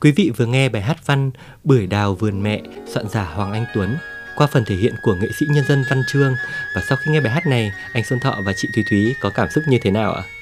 Quý vị vừa nghe bài hát văn Bưởi đào vườn mẹ, soạn giả Hoàng Anh Tuấn qua phần thể hiện của nghệ sĩ nhân dân Văn Chương. Và sau khi nghe bài hát này, anh Xuân Thọ và chị Thúy Thúy có cảm xúc như thế nào ạ?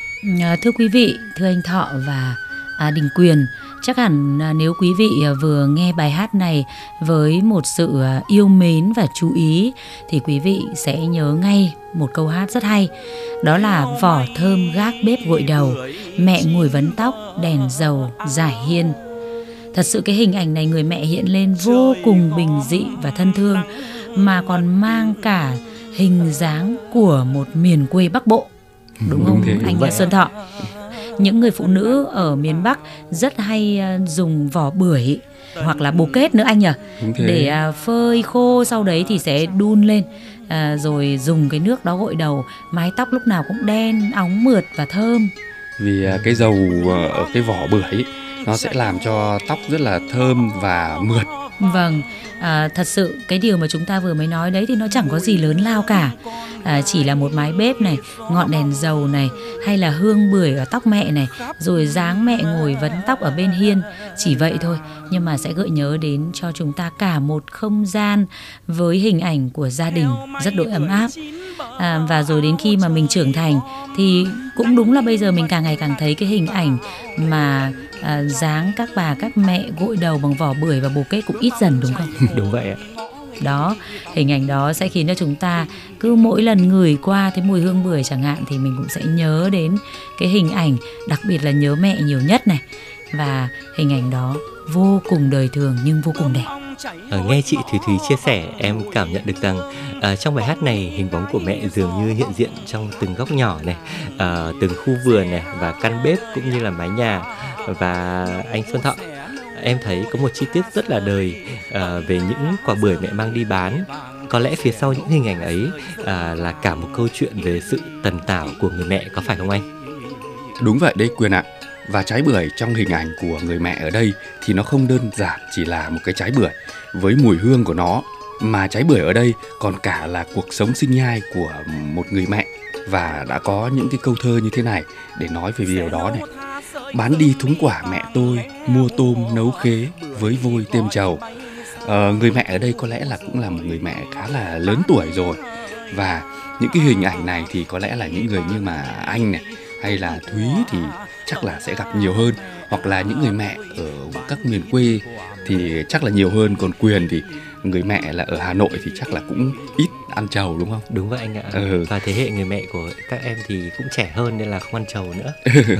Thưa quý vị, thưa anh Thọ và Đình Quyền, chắc hẳn nếu quý vị vừa nghe bài hát này với một sự yêu mến và chú ý thì quý vị sẽ nhớ ngay một câu hát rất hay. Đó là vỏ thơm gác bếp gội đầu, mẹ ngồi vấn tóc, đèn dầu rải hiên. Thật sự cái hình ảnh này người mẹ hiện lên vô cùng bình dị và thân thương, mà còn mang cả hình dáng của một miền quê Bắc Bộ. Đúng không anh Xuân Thọ? Những người phụ nữ ở miền Bắc rất hay dùng vỏ bưởi hoặc là bồ kết nữa anh nhỉ, để phơi khô, sau đấy thì sẽ đun lên, rồi dùng cái nước đó gội đầu, mái tóc lúc nào cũng đen, óng mượt và thơm. Vì cái dầu ở cái vỏ bưởi nó sẽ làm cho tóc rất là thơm và mượt. Vâng, thật sự cái điều mà chúng ta vừa mới nói đấy thì nó chẳng có gì lớn lao cả. Chỉ là một mái bếp này, ngọn đèn dầu này, hay là hương bưởi ở tóc mẹ này, rồi dáng mẹ ngồi vấn tóc ở bên hiên. Chỉ vậy thôi, nhưng mà sẽ gợi nhớ đến cho chúng ta cả một không gian với hình ảnh của gia đình rất đỗi ấm áp. Và rồi đến khi mà mình trưởng thành thì cũng đúng là bây giờ mình càng ngày càng thấy cái hình ảnh mà dáng các bà các mẹ gội đầu bằng vỏ bưởi và bồ kết cũng ít dần, đúng không? Đúng vậy ạ. Đó, hình ảnh đó sẽ khiến cho chúng ta cứ mỗi lần ngửi qua cái mùi hương bưởi chẳng hạn thì mình cũng sẽ nhớ đến cái hình ảnh, đặc biệt là nhớ mẹ nhiều nhất này. Và hình ảnh đó vô cùng đời thường nhưng vô cùng đẹp. Nghe chị Thúy Thúy chia sẻ, em cảm nhận được rằng trong bài hát này hình bóng của mẹ dường như hiện diện trong từng góc nhỏ này, từng khu vườn này và căn bếp cũng như là mái nhà. Và anh Xuân Thọ, em thấy có một chi tiết rất là đời về những quả bưởi mẹ mang đi bán. Có lẽ phía sau những hình ảnh ấy là cả một câu chuyện về sự tần tảo của người mẹ, có phải không anh? Đúng vậy đấy Quyền ạ. Và trái bưởi trong hình ảnh của người mẹ ở đây thì nó không đơn giản chỉ là một cái trái bưởi với mùi hương của nó, mà trái bưởi ở đây còn cả là cuộc sống sinh nhai của một người mẹ. Và đã có những cái câu thơ như thế này để nói về điều đó này. Bán đi thúng quả mẹ tôi, mua tôm nấu khế với vôi têm trầu. Người mẹ ở đây có lẽ là cũng là một người mẹ khá là lớn tuổi rồi. Và những cái hình ảnh này thì có lẽ là những người như mà anh này hay là Thúy thì chắc là sẽ gặp nhiều hơn, hoặc là những người mẹ ở các miền quê thì chắc là nhiều hơn. Còn Quyền thì người mẹ là ở Hà Nội thì chắc là cũng ít ăn trầu, đúng không? Đúng vậy anh ạ. Và thế hệ người mẹ của các em thì cũng trẻ hơn nên là không ăn trầu nữa.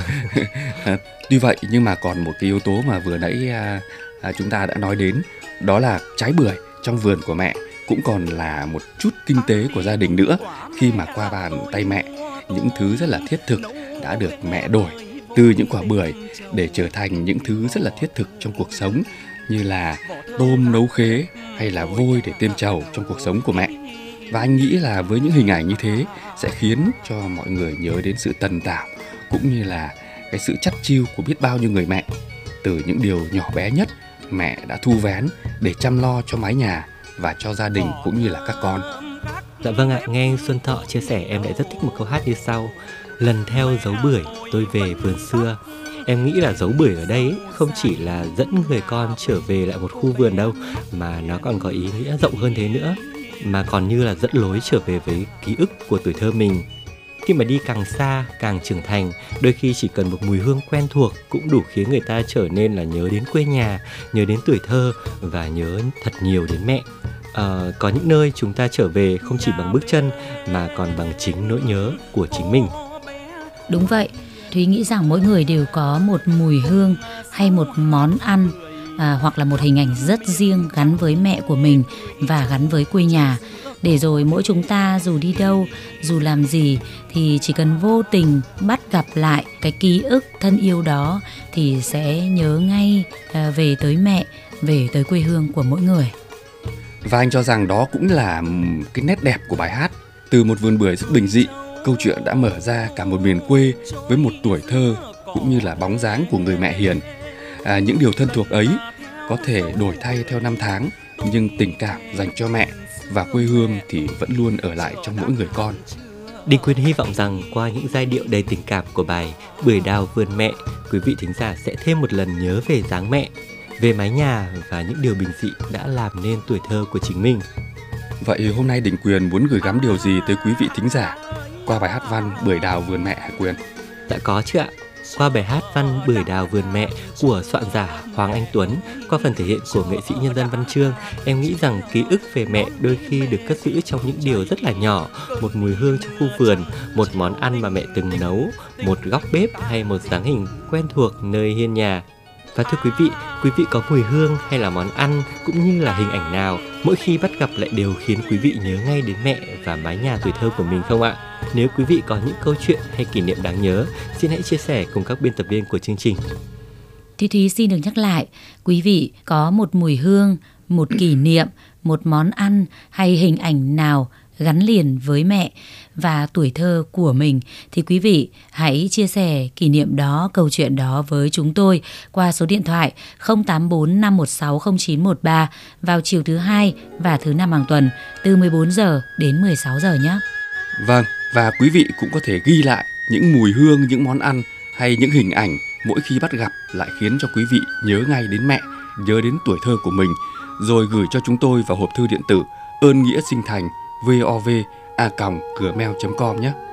Tuy vậy nhưng mà còn một cái yếu tố mà vừa nãy chúng ta đã nói đến, đó là trái bưởi trong vườn của mẹ cũng còn là một chút kinh tế của gia đình nữa, khi mà qua bàn tay mẹ những thứ rất là thiết thực đã được mẹ đổi từ những quả bưởi để trở thành những thứ rất là thiết thực trong cuộc sống, như là tôm nấu khế hay là vôi để têm trầu trong cuộc sống của mẹ. Và anh nghĩ là với những hình ảnh như thế sẽ khiến cho mọi người nhớ đến sự tần tảo cũng như là cái sự chắt chiu của biết bao nhiêu người mẹ. Từ những điều nhỏ bé nhất mẹ đã thu vén để chăm lo cho mái nhà và cho gia đình cũng như là các con. Dạ vâng ạ, nghe anh Xuân Thọ chia sẻ em lại rất thích một câu hát như sau. Lần theo dấu bưởi tôi về vườn xưa. Em nghĩ là dấu bưởi ở đây không chỉ là dẫn người con trở về lại một khu vườn đâu, mà nó còn có ý nghĩa rộng hơn thế nữa, mà còn như là dẫn lối trở về với ký ức của tuổi thơ mình. Khi mà đi càng xa, càng trưởng thành, đôi khi chỉ cần một mùi hương quen thuộc cũng đủ khiến người ta trở nên là nhớ đến quê nhà, nhớ đến tuổi thơ và nhớ thật nhiều đến mẹ. Có những nơi chúng ta trở về không chỉ bằng bước chân mà còn bằng chính nỗi nhớ của chính mình. Đúng vậy, Thúy nghĩ rằng mỗi người đều có một mùi hương hay một món ăn hoặc là một hình ảnh rất riêng gắn với mẹ của mình và gắn với quê nhà. Để rồi mỗi chúng ta dù đi đâu, dù làm gì thì chỉ cần vô tình bắt gặp lại cái ký ức thân yêu đó thì sẽ nhớ ngay về tới mẹ, về tới quê hương của mỗi người. Và anh cho rằng đó cũng là cái nét đẹp của bài hát. Từ một vườn bưởi rất bình dị, câu chuyện đã mở ra cả một miền quê với một tuổi thơ cũng như là bóng dáng của người mẹ hiền. Những điều thân thuộc ấy có thể đổi thay theo năm tháng, nhưng tình cảm dành cho mẹ và quê hương thì vẫn luôn ở lại trong mỗi người con. Đình Quyền hy vọng rằng qua những giai điệu đầy tình cảm của bài Bưởi đào vườn mẹ, quý vị thính giả sẽ thêm một lần nhớ về dáng mẹ, về mái nhà và những điều bình dị đã làm nên tuổi thơ của chính mình. Vậy hôm nay Đình Quyền muốn gửi gắm điều gì tới quý vị thính giả qua bài hát văn Bưởi đào vườn mẹ hả Quyền? Đã có chứ ạ. Qua bài hát văn Bưởi đào vườn mẹ của soạn giả Hoàng Anh Tuấn, qua phần thể hiện của nghệ sĩ nhân dân Văn Chương, em nghĩ rằng ký ức về mẹ đôi khi được cất giữ trong những điều rất là nhỏ, một mùi hương trong khu vườn, một món ăn mà mẹ từng nấu, một góc bếp hay một dáng hình quen thuộc nơi hiên nhà. Và thưa quý vị có mùi hương hay là món ăn cũng như là hình ảnh nào mỗi khi bắt gặp lại đều khiến quý vị nhớ ngay đến mẹ và mái nhà tuổi thơ của mình không ạ? Nếu quý vị có những câu chuyện hay kỷ niệm đáng nhớ, xin hãy chia sẻ cùng các biên tập viên của chương trình. Thúy xin được nhắc lại, quý vị có một mùi hương, một kỷ niệm, một món ăn hay hình ảnh nào gắn liền với mẹ và tuổi thơ của mình thì quý vị hãy chia sẻ kỷ niệm đó, câu chuyện đó với chúng tôi qua số điện thoại 084 516 0913 vào chiều thứ Hai và thứ Năm hàng tuần từ 14 giờ đến 16 giờ nhé. Vâng, và quý vị cũng có thể ghi lại những mùi hương, những món ăn hay những hình ảnh mỗi khi bắt gặp lại khiến cho quý vị nhớ ngay đến mẹ, nhớ đến tuổi thơ của mình, rồi gửi cho chúng tôi vào hộp thư điện tử ơn nghĩa sinh thành vov@gmail.com nhé.